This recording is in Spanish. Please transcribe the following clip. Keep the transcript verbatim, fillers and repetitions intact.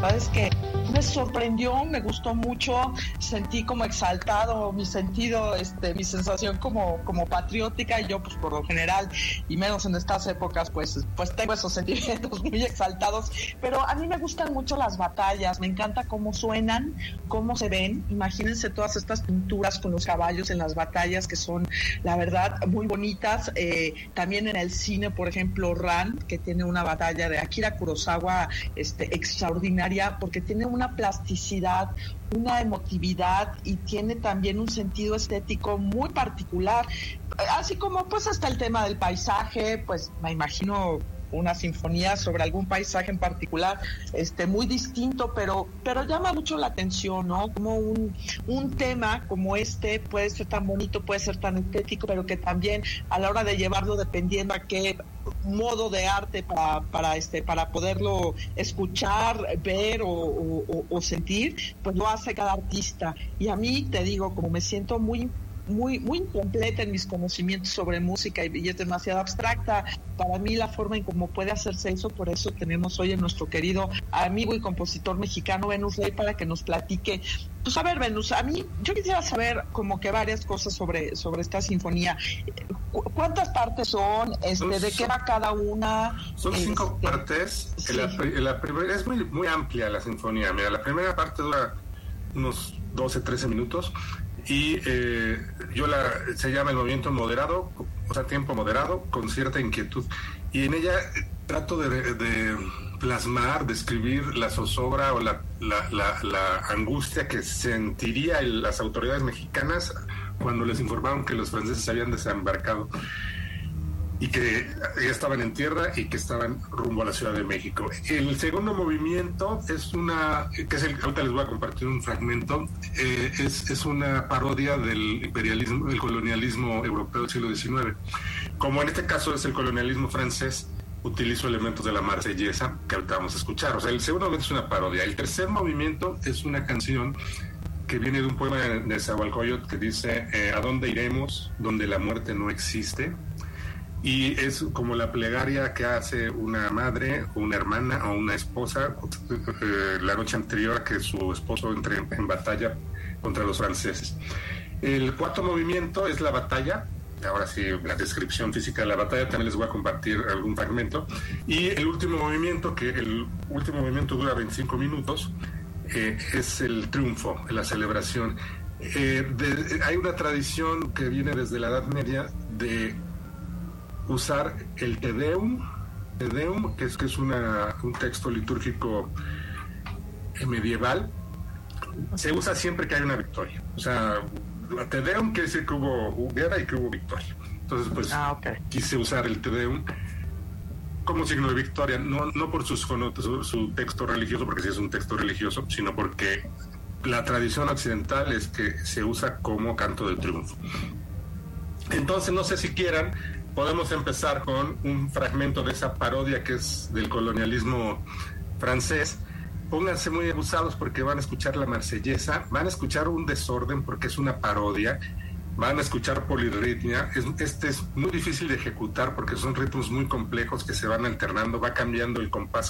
verdad es que me sorprendió, me gustó mucho, sentí como exaltado mi sentido, este, mi sensación como, como patriótica, y yo pues por lo general, y menos en estas épocas, pues, pues tengo esos sentimientos muy exaltados, pero a mí me gustan mucho las batallas, me encanta cómo suenan, cómo se ven. Imagínense todas estas pinturas con los caballos en las batallas, que son, la verdad, muy bonitas. Eh, también en el cine, por ejemplo, Ran, que tiene una batalla de Akira Kurosawa este, extraordinaria, porque tiene una plasticidad, una emotividad, y tiene también un sentido estético muy particular, así como pues hasta el tema del paisaje, pues me imagino una sinfonía sobre algún paisaje en particular, este muy distinto, pero pero llama mucho la atención, ¿no? Como un, un tema como este puede ser tan bonito, puede ser tan estético, pero que también a la hora de llevarlo, dependiendo a qué modo de arte para para este para poderlo escuchar, ver o, o, o sentir, pues lo hace cada artista. Y a mí, te digo, como me siento muy muy muy incompleta en mis conocimientos sobre música, y, y es demasiado abstracta para mí la forma en cómo puede hacerse eso. Por eso tenemos hoy a nuestro querido amigo y compositor mexicano Venus Rey para que nos platique. Pues a ver, Venus, a mí yo quisiera saber como que varias cosas sobre sobre esta sinfonía. ¿Cu- ¿Cuántas partes son? Este, ¿de qué va cada una? Son cinco Este, partes. sí. La, la primera es muy muy amplia la sinfonía. Mira, la primera parte dura unos doce, trece minutos. Y eh, yo la se llama el movimiento moderado, o sea, tiempo moderado, con cierta inquietud. Y en ella trato de, de plasmar, describir la zozobra o la, la, la, la angustia que sentirían las autoridades mexicanas cuando les informaron que los franceses se habían desembarcado y que ya estaban en tierra y que estaban rumbo a la Ciudad de México. El segundo movimiento es una, que es el, ahorita les voy a compartir un fragmento, eh, es, es una parodia del imperialismo, del colonialismo europeo del siglo diecinueve. Como en este caso es el colonialismo francés, utilizo elementos de la Marsellesa que ahorita vamos a escuchar. O sea, el segundo movimiento es una parodia. El tercer movimiento es una canción que viene de un poema de Nezahualcóyotl que dice eh, ¿a dónde iremos donde la muerte no existe? Y es como la plegaria que hace una madre, o una hermana o una esposa eh, la noche anterior a que su esposo entre en, en batalla contra los franceses. El cuarto movimiento es la batalla. Ahora sí, la descripción física de la batalla, también les voy a compartir algún fragmento. Y el último movimiento, que el último movimiento dura veinticinco minutos, eh, es el triunfo, la celebración. Eh, de, hay una tradición que viene desde la Edad Media de usar el Te Deum, Te Deum, que es, que es una, un texto litúrgico medieval. Se usa siempre que hay una victoria. O sea, Te Deum quiere decir que hubo guerra y que hubo victoria. Entonces, pues, ah, okay. quise usar el Te Deum como signo de victoria, no, no por sus, su, su texto religioso, porque sí es un texto religioso, sino porque la tradición occidental es que se usa como canto de triunfo. Entonces, no sé si quieran, podemos empezar con un fragmento de esa parodia que es del colonialismo francés. Pónganse muy abusados porque van a escuchar la Marsellesa, van a escuchar un desorden porque es una parodia, van a escuchar polirritmia. Es, este es muy difícil de ejecutar porque son ritmos muy complejos que se van alternando, va cambiando el compás